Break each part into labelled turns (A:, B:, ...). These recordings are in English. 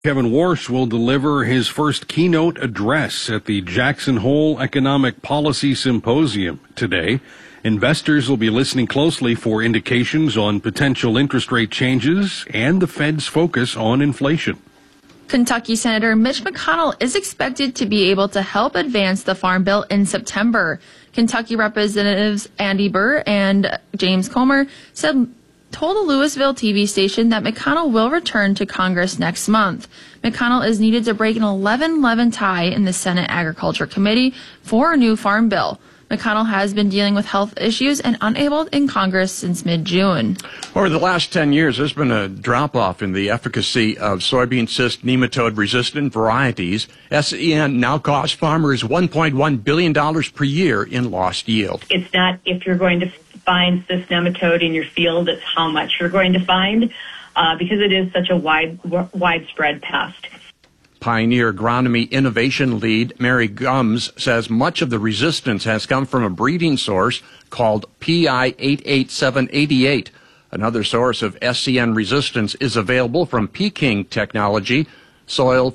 A: Kevin Warsh will deliver his first keynote address at the Jackson Hole Economic Policy Symposium today. Investors will be listening closely for indications on potential interest rate changes and the Fed's focus on inflation.
B: Kentucky Senator Mitch McConnell is expected to be able to help advance the Farm Bill in September. Kentucky Representatives Andy Burr and James Comer told a Louisville TV station that McConnell will return to Congress next month. McConnell is needed to break an 11-11 tie in the Senate Agriculture Committee for a new farm bill. McConnell has been dealing with health issues and unable in Congress since mid-June.
C: Over the last 10 years, there's been a drop-off in the efficacy of soybean cyst nematode-resistant varieties. SEN now costs farmers $1.1 billion per year in lost yield.
D: It's not if you're going to find cyst nematode in your field, it's how much you're going to find, because it is such a widespread pest.
C: Pioneer Agronomy Innovation Lead Mary Gums says much of the resistance has come from a breeding source called PI 88788. Another source of SCN resistance is available from Peking Technology. Soil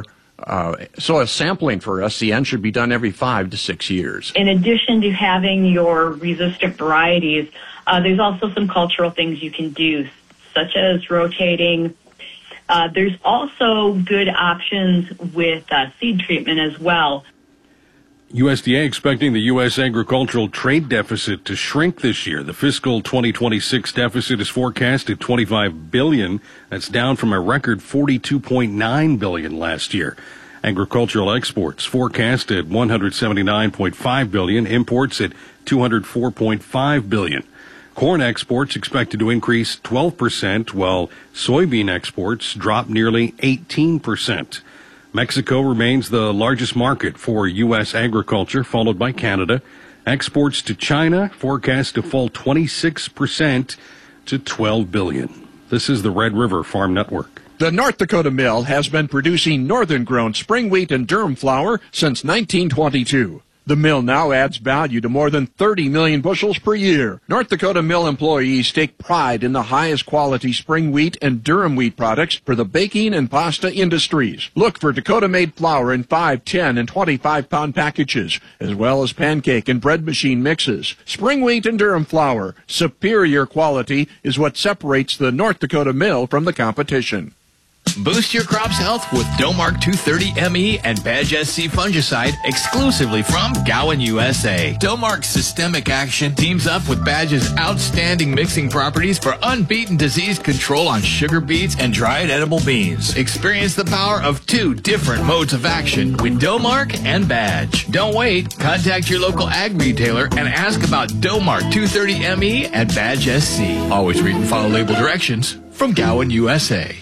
C: sampling for SCN should be done every 5 to 6 years.
D: In addition to having your resistant varieties, there's also some cultural things you can do, such as rotating. There's also good options with seed treatment as well.
A: USDA expecting the U.S. agricultural trade deficit to shrink this year. The fiscal 2026 deficit is forecast at $25 billion. That's down from a record $42.9 billion last year. Agricultural exports forecast at $179.5 billion. Imports at $204.5 billion. Corn exports expected to increase 12%, while soybean exports drop nearly 18%. Mexico remains the largest market for U.S. agriculture, followed by Canada. Exports to China forecast to fall 26% to $12 billion. This is the Red River Farm Network.
E: The North Dakota Mill has been producing northern-grown spring wheat and durum flour since 1922. The mill now adds value to more than 30 million bushels per year. North Dakota Mill employees take pride in the highest quality spring wheat and durum wheat products for the baking and pasta industries. Look for Dakota-made flour in 5, 10, and 25-pound packages, as well as pancake and bread machine mixes. Spring wheat and durum flour, superior quality, is what separates the North Dakota Mill from the competition.
F: Boost your crop's health with Domark 230 ME and Badge SC fungicide exclusively from Gowan, USA. Domark Systemic Action teams up with Badge's outstanding mixing properties for unbeaten disease control on sugar beets and dried edible beans. Experience the power of 2 different modes of action with Domark and Badge. Don't wait. Contact your local ag retailer and ask about Domark 230 ME and Badge SC. Always read and follow label directions from Gowan, USA.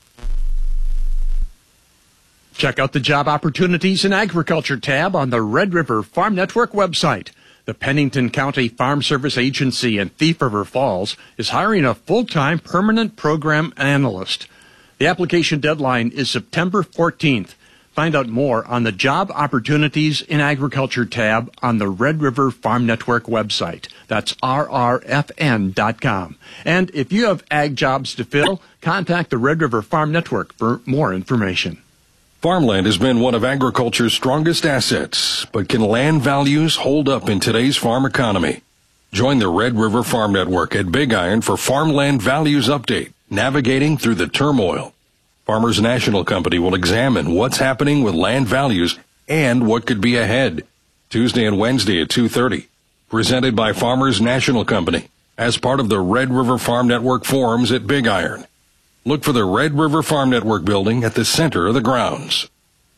E: Check out the Job Opportunities in Agriculture tab on the Red River Farm Network website. The Pennington County Farm Service Agency in Thief River Falls is hiring a full-time permanent program analyst. The application deadline is September 14th. Find out more on the Job Opportunities in Agriculture tab on the Red River Farm Network website. That's rrfn.com. And if you have ag jobs to fill, contact the Red River Farm Network for more information.
A: Farmland has been one of agriculture's strongest assets, but can land values hold up in today's farm economy? Join the Red River Farm Network at Big Iron for Farmland Values Update, navigating through the turmoil. Farmers National Company will examine what's happening with land values and what could be ahead. Tuesday and Wednesday at 2:30. Presented by Farmers National Company as part of the Red River Farm Network forums at Big Iron. Look for the Red River Farm Network building at the center of the grounds.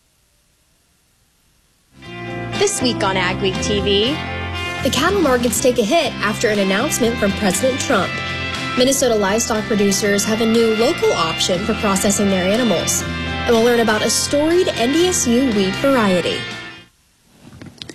G: This week on Ag Week TV, the cattle markets take a hit after an announcement from President Trump. Minnesota livestock producers have a new local option for processing their animals. And we'll learn about a storied NDSU wheat variety.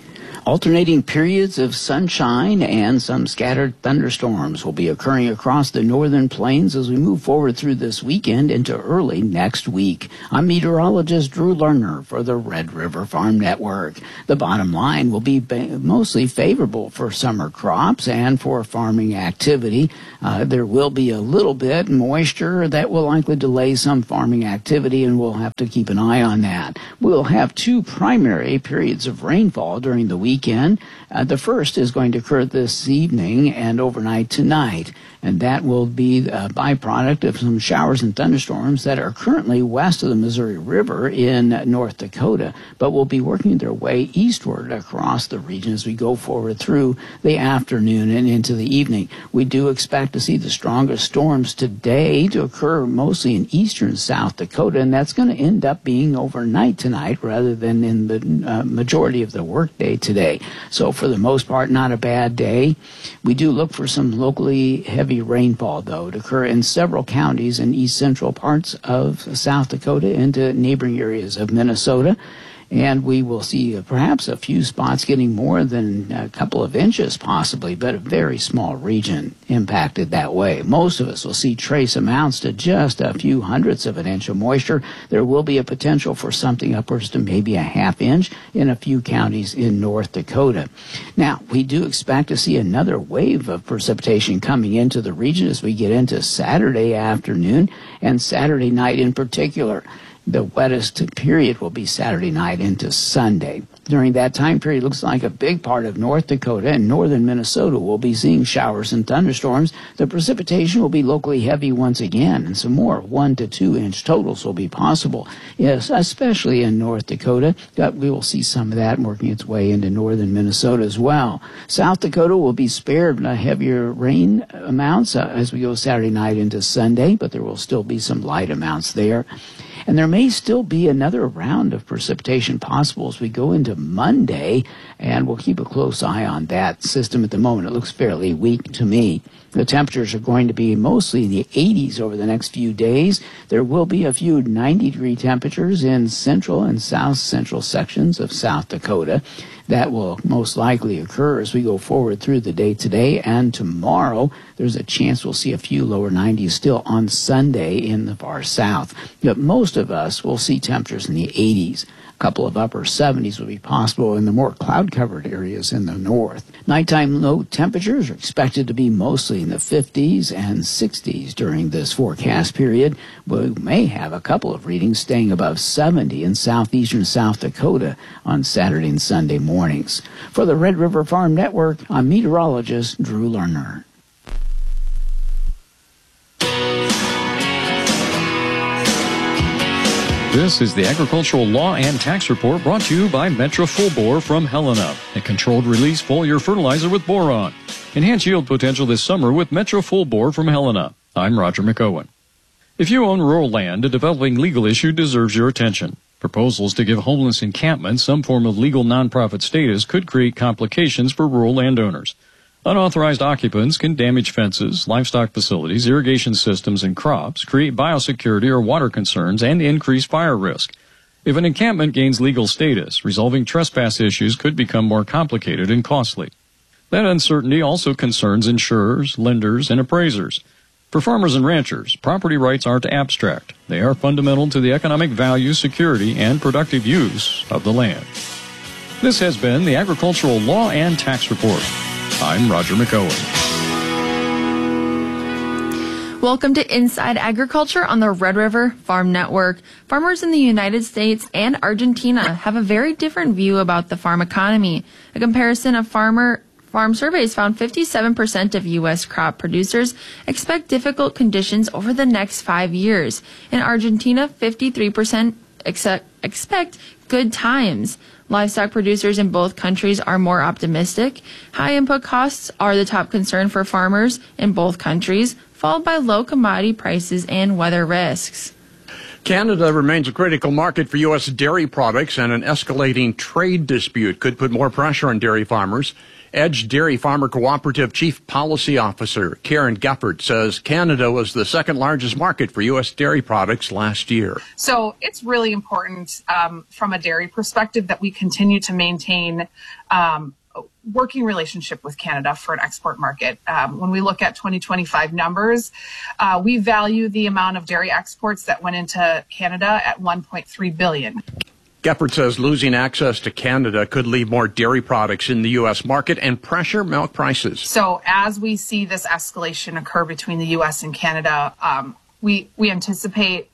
H: Alternating periods of sunshine and some scattered thunderstorms will be occurring across the northern plains as we move forward through this weekend into early next week. I'm meteorologist Drew Lerner for the Red River Farm Network. The bottom line will be mostly favorable for summer crops and for farming activity. There will be a little bit moisture that will likely delay some farming activity, and we'll have to keep an eye on that. We'll have two primary periods of rainfall during the weekend. The first is going to occur this evening and overnight tonight, and that will be a byproduct of some showers and thunderstorms that are currently west of the Missouri River in North Dakota, but will be working their way eastward across the region as we go forward through the afternoon and into the evening. We do expect to see the strongest storms today to occur mostly in eastern South Dakota, and that's going to end up being overnight tonight rather than in the majority of the workday today. So for the most part, not a bad day. We do look for some locally heavy rainfall, though, to occur in several counties in east central parts of South Dakota into neighboring areas of Minnesota. And we will see perhaps a few spots getting more than a couple of inches possibly, but a very small region impacted that way. Most of us will see trace amounts to just a few hundredths of an inch of moisture. There will be a potential for something upwards to maybe a half inch in a few counties in North Dakota. Now, we do expect to see another wave of precipitation coming into the region as we get into Saturday afternoon and Saturday night in particular. The wettest period will be Saturday night into Sunday. During that time period, it looks like a big part of North Dakota and northern Minnesota will be seeing showers and thunderstorms. The precipitation will be locally heavy once again, and some more 1 to 2 inch totals will be possible. Yes, especially in North Dakota. We will see some of that working its way into northern Minnesota as well. South Dakota will be spared heavier rain amounts as we go Saturday night into Sunday, but there will still be some light amounts there. And there may still be another round of precipitation possible as we go into Monday, and we'll keep a close eye on that system at the moment. It looks fairly weak to me. The temperatures are going to be mostly in the 80s over the next few days. There will be a few 90-degree temperatures in central and south central sections of South Dakota. That will most likely occur as we go forward through the day today and tomorrow. There's a chance we'll see a few lower 90s still on Sunday in the far south. But most of us will see temperatures in the 80s. A couple of upper 70s will be possible in the more cloud-covered areas in the north. Nighttime low temperatures are expected to be mostly in the 50s and 60s during this forecast period. We may have a couple of readings staying above 70 in southeastern South Dakota on Saturday and Sunday mornings. For the Red River Farm Network, I'm meteorologist Drew Lerner.
I: This is the Agricultural Law and Tax Report brought to you by Metra Full Bore from Helena, a controlled release foliar fertilizer with boron. Enhance yield potential this summer with Metra Full Bore from Helena. I'm Roger McOwen. If you own rural land, a developing legal issue deserves your attention. Proposals to give homeless encampments some form of legal nonprofit status could create complications for rural landowners. Unauthorized occupants can damage fences, livestock facilities, irrigation systems, and crops, create biosecurity or water concerns, and increase fire risk. If an encampment gains legal status, resolving trespass issues could become more complicated and costly. That uncertainty also concerns insurers, lenders, and appraisers. For farmers and ranchers, property rights aren't abstract. They are fundamental to the economic value, security, and productive use of the land. This has been the Agricultural Law and Tax Report. I'm Roger McOwen.
B: Welcome to Inside Agriculture on the Red River Farm Network. Farmers in the United States and Argentina have a very different view about the farm economy. A comparison of farm surveys found 57% of U.S. crop producers expect difficult conditions over the next 5 years. In Argentina, 53% expect good times. Livestock producers in both countries are more optimistic. High input costs are the top concern for farmers in both countries, followed by low commodity prices and weather risks.
C: Canada remains a critical market for U.S. dairy products, and an escalating trade dispute could put more pressure on dairy farmers. Edge Dairy Farmer Cooperative Chief Policy Officer Karen Geffert says Canada was the second largest market for U.S. dairy products last year.
J: So it's really important from a dairy perspective that we continue to maintain working relationship with Canada for an export market. When we look at 2025 numbers, we value the amount of dairy exports that went into Canada at $1.3 billion.
C: Geffert says losing access to Canada could leave more dairy products in the U.S. market and pressure milk prices.
J: So as we see this escalation occur between the U.S. and Canada, we anticipate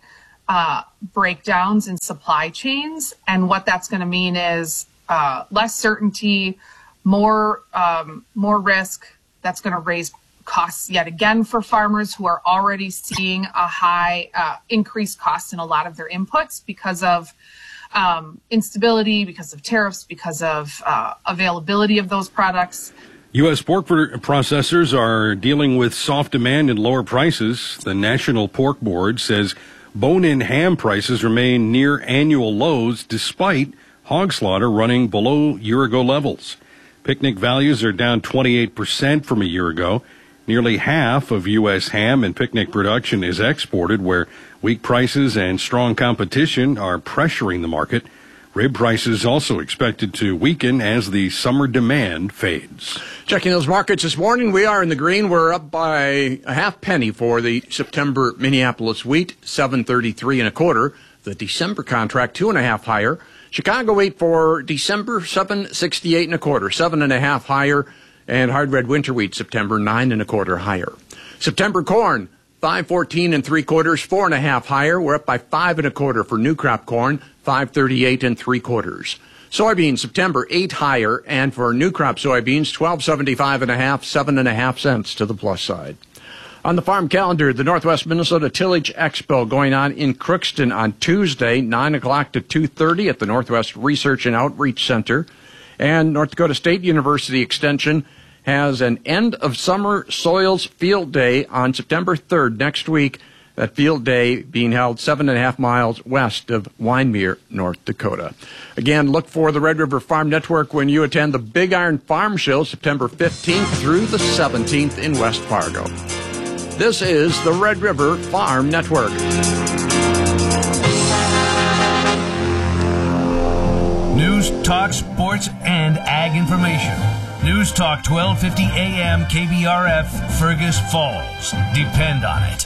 J: breakdowns in supply chains. And what that's going to mean is less certainty, more risk. That's going to raise costs yet again for farmers who are already seeing a high increased cost in a lot of their inputs because of instability, because of tariffs, because of availability of those products.
A: U.S. pork processors are dealing with soft demand and lower prices. The National Pork Board says bone-in ham prices remain near annual lows despite hog slaughter running below year-ago levels. Picnic values are down 28% from a year ago. Nearly half of U.S. ham and picnic production is exported, where weak prices and strong competition are pressuring the market. Rib prices also expected to weaken as the summer demand fades.
C: Checking those markets this morning, we are in the green. We're up by a half penny for the September Minneapolis wheat, $7.33 1/4. The December contract, 2.5 higher. Chicago wheat for December, $7.68 1/4, 7.5 higher. And hard red winter wheat, September, 9 1/4 higher. September corn, $5.14 3/4, 4.5 higher. We're up by 5 1/4 for new crop corn, $5.38 3/4. Soybeans, September, 8 higher. And for new crop soybeans, $12.75 1/2, 7.5 cents to the plus side. On the farm calendar, the Northwest Minnesota Tillage Expo going on in Crookston on Tuesday, 9 o'clock to 2:30 at the Northwest Research and Outreach Center. And North Dakota State University Extension has an end of summer soils field day on September 3rd next week. That field day being held 7.5 miles west of Winemere, North Dakota. Again, look for the Red River Farm Network when you attend the Big Iron Farm Show September 15th through the 17th in West Fargo. This is the Red River Farm Network.
K: News, talk, sports, and ag information. News Talk 1250 AM KBRF, Fergus Falls. Depend on it.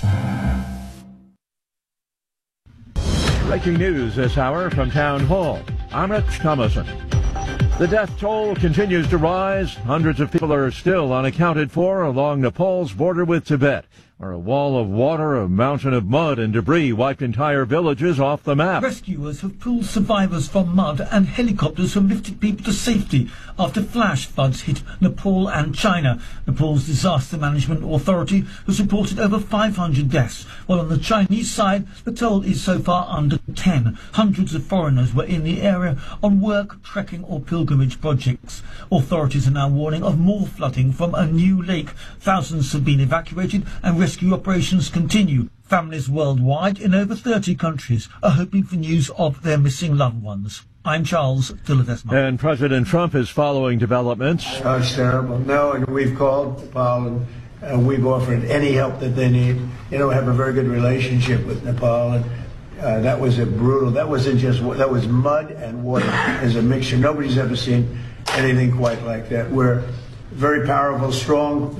L: Breaking news this hour from Town Hall. I'm Rich Thomason. The death toll continues to rise. Hundreds of people are still unaccounted for along Nepal's border with Tibet, where a wall of water, a mountain of mud and debris wiped entire villages off the map.
M: Rescuers have pulled survivors from mud, and helicopters have lifted people to safety after flash floods hit Nepal and China. Nepal's Disaster Management Authority has reported over 500 deaths, while on the Chinese side, the toll is so far under 10. Hundreds of foreigners were in the area on work, trekking or pilgrimage projects. Authorities are now warning of more flooding from a new lake. Thousands have been evacuated and rescue operations continue. Families worldwide in over 30 countries are hoping for news of their missing loved ones. I'm Charles Dilladesma.
L: And President Trump is following developments.
N: Oh, it's terrible. No, and we've called Nepal and we've offered any help that they need. You know, we have a very good relationship with Nepal, and that was that was mud and water as a mixture. Nobody's ever seen anything quite like that. We're very powerful, strong,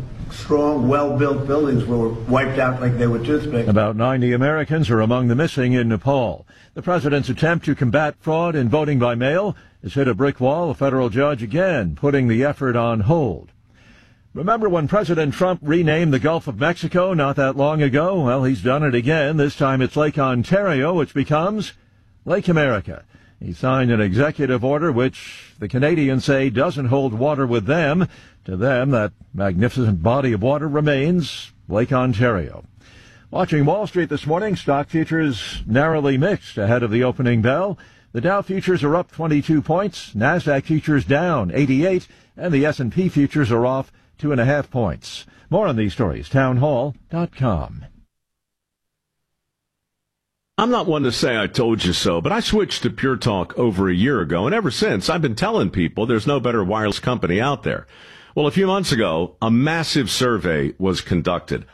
N: well-built buildings were wiped out like they were toothpicks.
L: About 90 Americans are among the missing in Nepal. The president's attempt to combat fraud in voting by mail has hit a brick wall, a federal judge again putting the effort on hold. Remember when President Trump renamed the Gulf of Mexico not that long ago? Well, he's done it again. This time it's Lake Ontario, which becomes Lake America. He signed an executive order which the Canadians say doesn't hold water with them. To them, that magnificent body of water remains Lake Ontario. Watching Wall Street this morning, stock futures narrowly mixed ahead of the opening bell. The Dow futures are up 22 points, NASDAQ futures down 88, and the S&P futures are off 2.5 points. More on these stories, townhall.com.
O: I'm not one to say I told you so, but I switched to Pure Talk over a year ago, and ever since, I've been telling people there's no better wireless company out there. Well, a few months ago, a massive survey was conducted.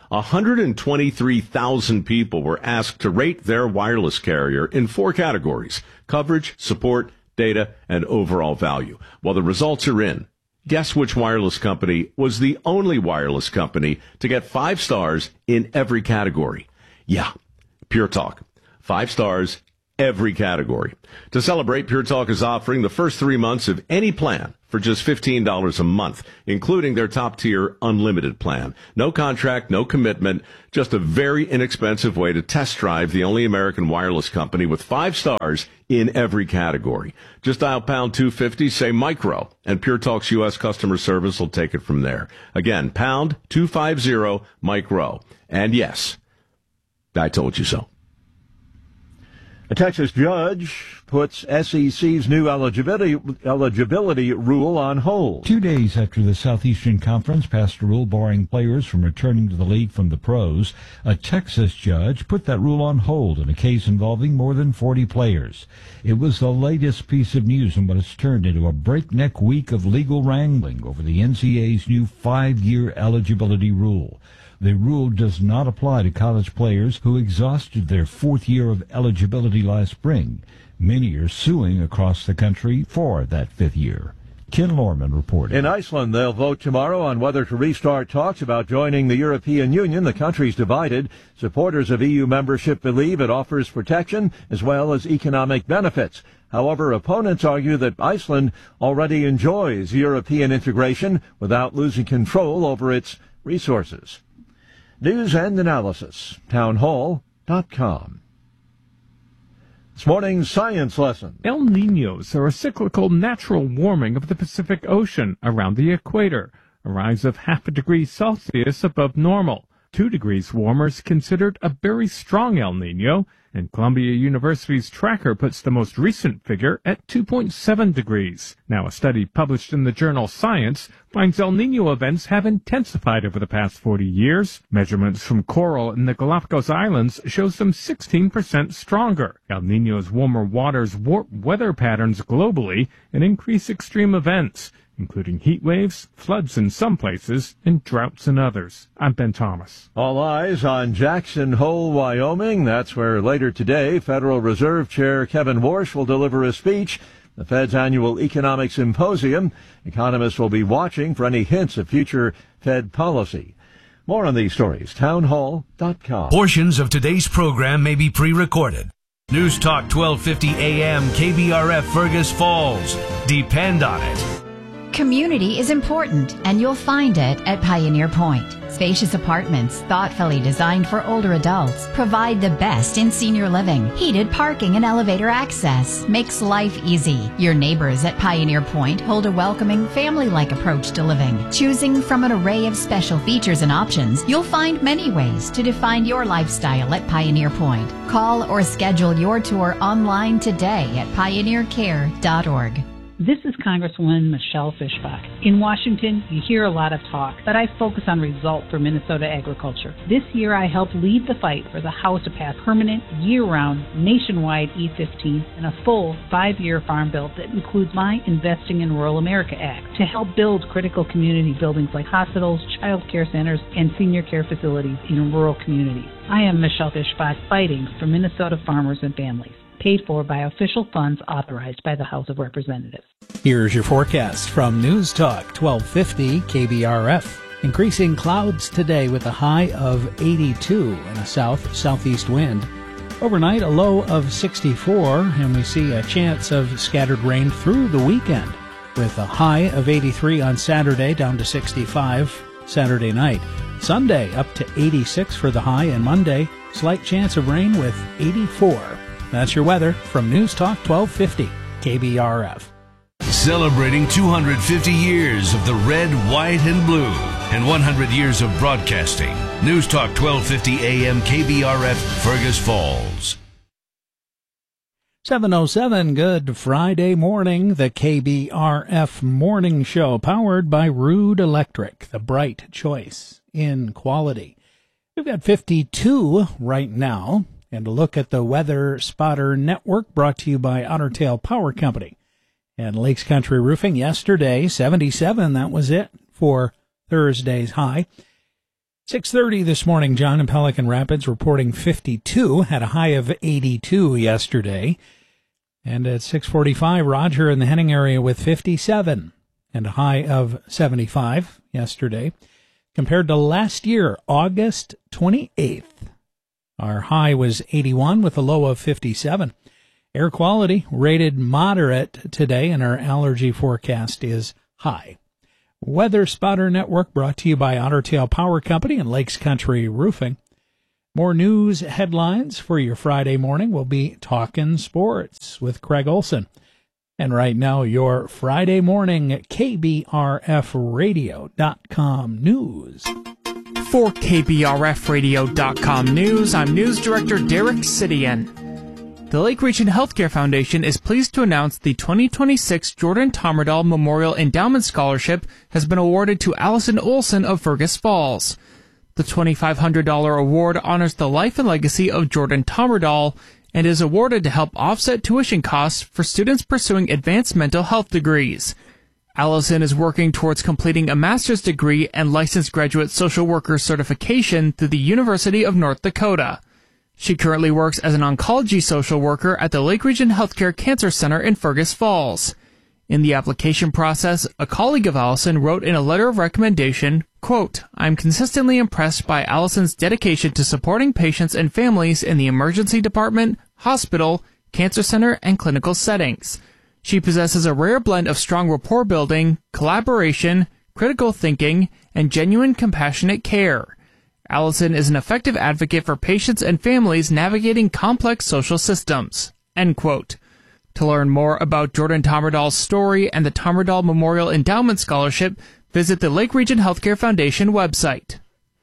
O: 123,000 people were asked to rate their wireless carrier in 4 categories: coverage, support, data, and overall value. Well, the results are in. Guess which wireless company was the only wireless company to get 5 stars in every category? Yeah, Pure Talk. 5 stars, every category. To celebrate, Pure Talk is offering the first 3 months of any plan for just $15 a month, including their top-tier unlimited plan. No contract, no commitment, just a very inexpensive way to test drive the only American wireless company with 5 stars in every category. Just dial pound 250, say micro, and Pure Talk's U.S. customer service will take it from there. Again, pound 250 micro. And yes, I told you so.
L: A Texas judge puts SEC's new eligibility rule on hold.
P: 2 days after the Southeastern Conference passed a rule barring players from returning to the league from the pros, a Texas judge put that rule on hold in a case involving more than 40 players. It was the latest piece of news in what has turned into a breakneck week of legal wrangling over the NCAA's new 5-year eligibility rule. The rule does not apply to college players who exhausted their 4th year of eligibility last spring. Many are suing across the country for that 5th year. Ken Lorman reported.
L: In Iceland, they'll vote tomorrow on whether to restart talks about joining the European Union. The country's divided. Supporters of EU membership believe it offers protection as well as economic benefits. However, opponents argue that Iceland already enjoys European integration without losing control over its resources. News and analysis, townhall.com. This morning's science lesson.
Q: El Niños are a cyclical natural warming of the Pacific Ocean around the equator, a rise of 0.5 degrees Celsius above normal. 2 degrees warmer is considered a very strong El Niño, and Columbia University's tracker puts the most recent figure at 2.7 degrees. Now, a study published in the journal Science finds El Niño events have intensified over the past 40 years. Measurements from coral in the Galapagos Islands shows them 16% stronger. El Niño's warmer waters warp weather patterns globally and increase extreme events, including heat waves, floods in some places, and droughts in others. I'm Ben Thomas.
L: All eyes on Jackson Hole, Wyoming. That's where later today, Federal Reserve Chair Kevin Warsh will deliver a speech. The Fed's annual economic symposium. Economists will be watching for any hints of future Fed policy. More on these stories, townhall.com.
K: Portions of today's program may be pre-recorded. News Talk 1250 AM KBRF Fergus Falls. Depend on it.
R: Community is important, and you'll find it at Pioneer Point. Spacious apartments, thoughtfully designed for older adults, provide the best in senior living. Heated parking and elevator access makes life easy. Your neighbors at Pioneer Point hold a welcoming, family-like approach to living. Choosing from an array of special features and options, you'll find many ways to define your lifestyle at Pioneer Point. Call or schedule your tour online today at pioneercare.org.
S: This is Congresswoman Michelle Fischbach. In Washington, you hear a lot of talk, but I focus on results for Minnesota agriculture. This year, I helped lead the fight for the House to pass permanent, year-round, nationwide E-15 and a full 5-year farm bill that includes my Investing in Rural America Act to help build critical community buildings like hospitals, child care centers, and senior care facilities in rural communities. I am Michelle Fischbach, fighting for Minnesota farmers and families. Paid for by official funds authorized by the House of Representatives.
T: Here's your forecast from News Talk 1250 KBRF. Increasing clouds today with a high of 82 and a south-southeast wind. Overnight, a low of 64, and we see a chance of scattered rain through the weekend with a high of 83 on Saturday down to 65 Saturday night. Sunday up to 86 for the high, and Monday, slight chance of rain with 84. That's your weather from News Talk 1250 KBRF.
K: Celebrating 250 years of the red, white, and blue and 100 years of broadcasting. News Talk 1250 AM KBRF, Fergus Falls.
T: 7:07, good Friday morning. The KBRF Morning Show, powered by Rude Electric, the bright choice in quality. We've got 52 right now. And a look at the Weather Spotter Network brought to you by Otter Tail Power Company. And Lakes Country Roofing yesterday, 77, that was it for Thursday's high. 6:30 this morning, John in Pelican Rapids reporting 52, had a high of 82 yesterday. And at 6:45, Roger in the Henning area with 57 and a high of 75 yesterday. Compared to last year, August 28th, our high was 81 with a low of 57. Air quality rated moderate today, and our allergy forecast is high. Weather Spotter Network brought to you by Otter Tail Power Company and Lakes Country Roofing. More news headlines for your Friday morning will be Talkin' Sports with Craig Olson. And right now, your Friday morning KBRFradio.com news.
U: For KBRFradio.com news, I'm News Director Derek Sidian. The Lake Region Healthcare Foundation is pleased to announce the 2026 Jordan Tommerdahl Memorial Endowment Scholarship has been awarded to Allison Olson of Fergus Falls. The $2,500 award honors the life and legacy of Jordan Tommerdahl and is awarded to help offset tuition costs for students pursuing advanced mental health degrees. Allison is working towards completing a master's degree and licensed graduate social worker certification through the University of North Dakota. She currently works as an oncology social worker at the Lake Region Healthcare Cancer Center in Fergus Falls. In the application process, a colleague of Allison wrote in a letter of recommendation, quote, "I'm consistently impressed by Allison's dedication to supporting patients and families in the emergency department, hospital, cancer center, and clinical settings. She possesses a rare blend of strong rapport building, collaboration, critical thinking, and genuine compassionate care. Allison is an effective advocate for patients and families navigating complex social systems." End quote. To learn more about Jordan Tommerdahl's story and the Tommerdahl Memorial Endowment Scholarship, visit the Lake Region Healthcare Foundation website.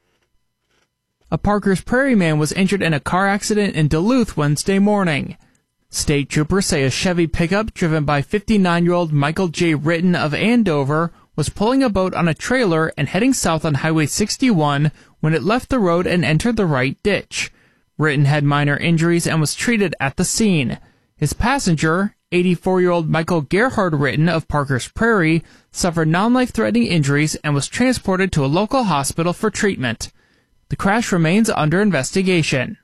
U: A Parker's Prairie man was injured in a car accident in Duluth Wednesday morning. State troopers say a Chevy pickup driven by 59-year-old Michael J. Ritten of Andover was pulling a boat on a trailer and heading south on Highway 61 when it left the road and entered the right ditch. Ritten had minor injuries and was treated at the scene. His passenger, 84-year-old Michael Gerhard Ritten of Parker's Prairie, suffered non-life-threatening injuries and was transported to a local hospital for treatment. The crash remains under investigation.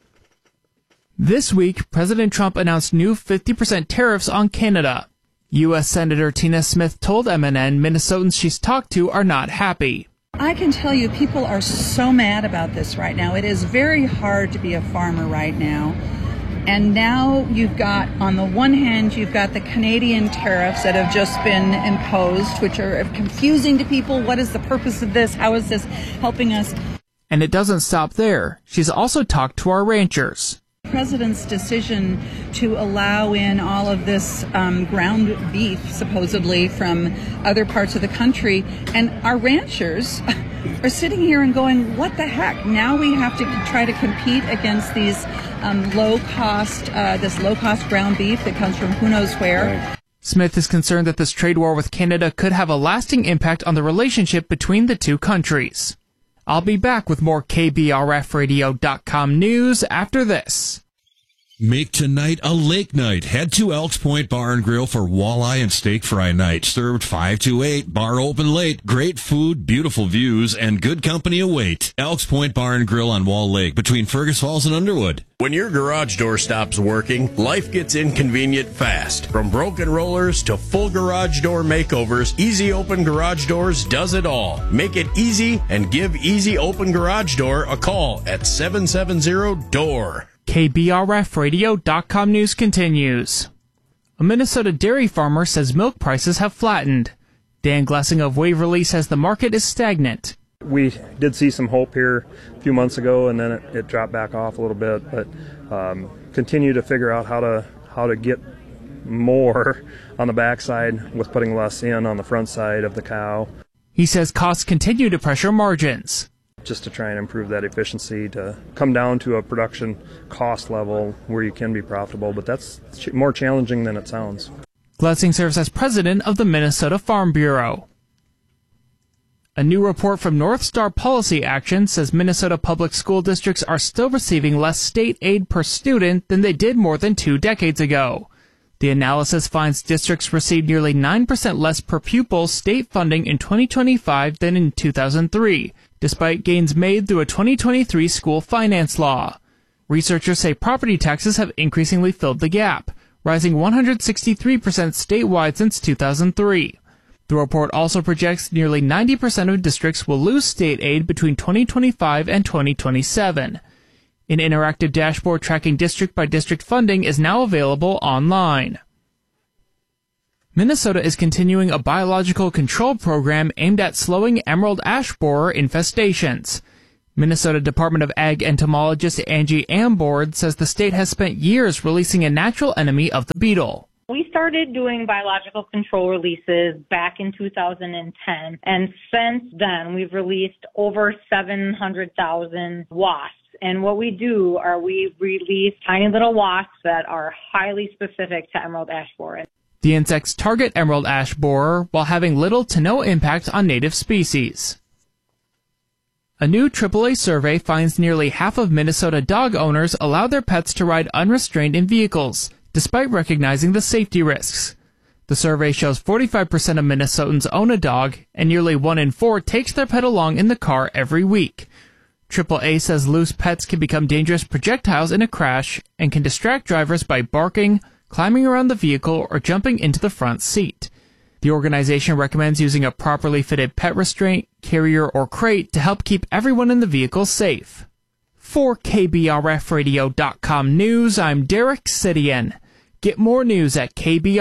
U: This week, President Trump announced new 50% tariffs on Canada. U.S. Senator Tina Smith told MNN Minnesotans she's talked to are not happy.
V: I can tell you people are so mad about this right now. It is very hard to be a farmer right now. And now you've got, on the one hand, you've got the Canadian tariffs that have just been imposed, which are confusing to people. What is the purpose of this? How is this helping us?
U: And it doesn't stop there. She's also talked to our ranchers.
V: President's decision to allow in all of this ground beef, supposedly, from other parts of the country. And our ranchers are sitting here and going, what the heck? Now we have to try to compete against these low-cost ground beef that comes from who knows where. Right.
U: Smith is concerned that this trade war with Canada could have a lasting impact on the relationship between the two countries. I'll be back with more KBRFradio.com news after this.
W: Make tonight a lake night. Head to Elks Point Bar and Grill for walleye and steak fry night. Served 5 to 8. Bar open late. Great food, beautiful views, and good company await. Elks Point Bar and Grill on Wall Lake between Fergus Falls and Underwood.
X: When your garage door stops working, life gets inconvenient fast. From broken rollers to full garage door makeovers, Easy Open Garage Doors does it all. Make it easy and give Easy Open Garage Door a call at 770-DOOR.
U: KBRFradio.com news continues. A Minnesota dairy farmer says milk prices have flattened. Dan Glessing of Waverly says the market is stagnant.
Y: We did see some hope here a few months ago, and then it dropped back off a little bit, but continue to figure out how to get more on the backside with putting less in on the front side of the cow.
U: He says costs continue to pressure margins.
Y: Just to try and improve that efficiency, to come down to a production cost level where you can be profitable, but that's more challenging than it sounds.
U: Glessing serves as president of the Minnesota Farm Bureau. A new report from North Star Policy Action says Minnesota public school districts are still receiving less state aid per student than they did more than 2 decades ago. The analysis finds districts received nearly 9% less per pupil state funding in 2025 than in 2003, despite gains made through a 2023 school finance law. Researchers say property taxes have increasingly filled the gap, rising 163% statewide since 2003. The report also projects nearly 90% of districts will lose state aid between 2025 and 2027. An interactive dashboard tracking district-by-district funding is now available online. Minnesota is continuing a biological control program aimed at slowing emerald ash borer infestations. Minnesota Department of Ag entomologist Angie Ambord says the state has spent years releasing a natural enemy of the beetle.
D: We started doing biological control releases back in 2010, and since then we've released over 700,000 wasps. And what we do are we release tiny little wasps that are highly specific to emerald ash borer.
U: The insects target emerald ash borer while having little to no impact on native species. A new AAA survey finds nearly half of Minnesota dog owners allow their pets to ride unrestrained in vehicles, despite recognizing the safety risks. The survey shows 45% of Minnesotans own a dog, and nearly 1 in 4 takes their pet along in the car every week. AAA says loose pets can become dangerous projectiles in a crash and can distract drivers by barking, climbing around the vehicle, or jumping into the front seat. The organization recommends using a properly fitted pet restraint, carrier, or crate to help keep everyone in the vehicle safe. For KBRFradio.com News, I'm Derek Sidian. Get more news at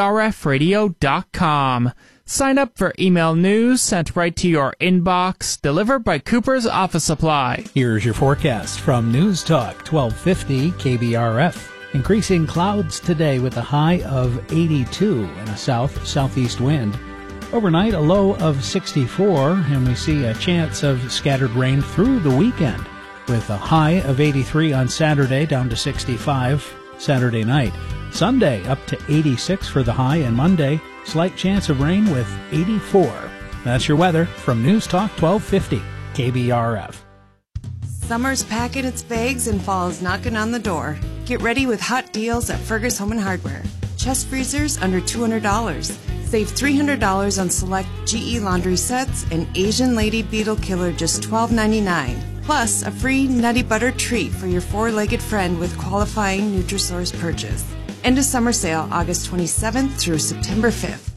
U: KBRFradio.com. Sign up for email news sent right to your inbox, delivered by Cooper's Office Supply.
T: Here's your forecast from News Talk 1250 KBRF. Increasing clouds today with a high of 82 and a southeast wind. Overnight, a low of 64, and we see a chance of scattered rain through the weekend, with a high of 83 on Saturday, down to 65 Saturday night. Sunday, up to 86 for the high, and Monday, slight chance of rain with 84. That's your weather from News Talk 1250 KBRF.
E: Summer's packing its bags and fall is knocking on the door. Get ready with hot deals at Fergus Home and Hardware. Chest freezers under $200. Save $300 on select GE laundry sets and Asian Lady Beetle Killer just $12.99. Plus a free Nutty Butter treat for your four-legged friend with qualifying Nutrisource purchase. End of summer sale August 27th through September 5th.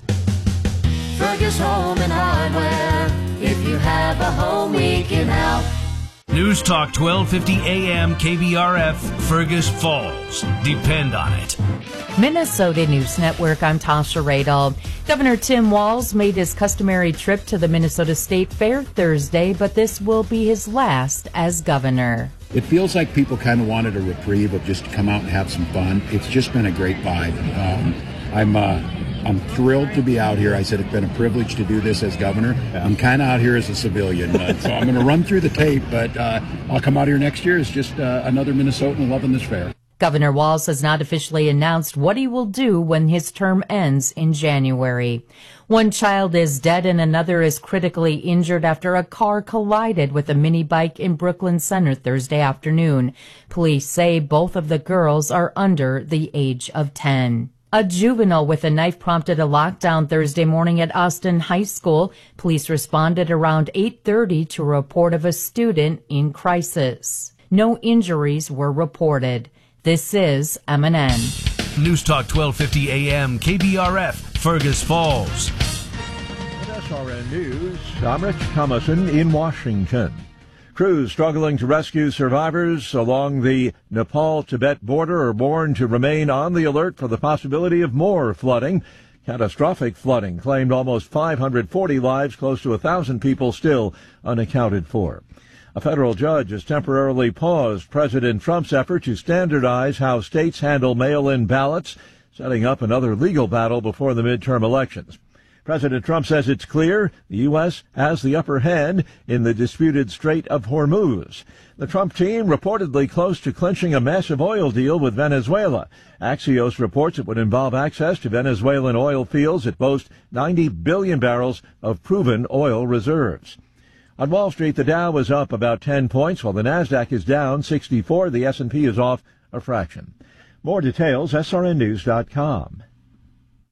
F: Fergus Home and Hardware. If you have a home, we can help.
K: News Talk 1250 AM KBRF, Fergus Falls. Depend on it.
G: Minnesota News Network, I'm Tasha Radel. Governor Tim Walz made his customary trip to the Minnesota State Fair Thursday, but this will be his last as governor.
H: It feels like people kind of wanted a reprieve of just to come out and have some fun. It's just been a great vibe. I'm thrilled to be out here. I said it's been a privilege to do this as governor. I'm kind of out here as a civilian, so I'm going to run through the tape, but I'll come out here next year as just another Minnesotan loving this fair.
G: Governor Walz has not officially announced what he will do when his term ends in January. One child is dead and another is critically injured after a car collided with a mini bike in Brooklyn Center Thursday afternoon. Police say both of the girls are under the age of 10. A juvenile with a knife prompted a lockdown Thursday morning at Austin High School. Police responded around 8:30 to a report of a student in crisis. No injuries were reported. This is MNN.
K: News Talk 1250 AM KBRF, Fergus Falls.
L: SRN News, I'm Rich Thomason in Washington. Crews struggling to rescue survivors along the Nepal-Tibet border are warned to remain on the alert for the possibility of more flooding. Catastrophic flooding claimed almost 540 lives, close to 1,000 people still unaccounted for. A federal judge has temporarily paused President Trump's effort to standardize how states handle mail-in ballots, setting up another legal battle before the midterm elections. President Trump says it's clear the U.S. has the upper hand in the disputed Strait of Hormuz. The Trump team reportedly close to clinching a massive oil deal with Venezuela. Axios reports it would involve access to Venezuelan oil fields that boast 90 billion barrels of proven oil reserves. On Wall Street, the Dow was up about 10 points, while the Nasdaq is down 64. The S&P is off a fraction. More details, srnnews.com.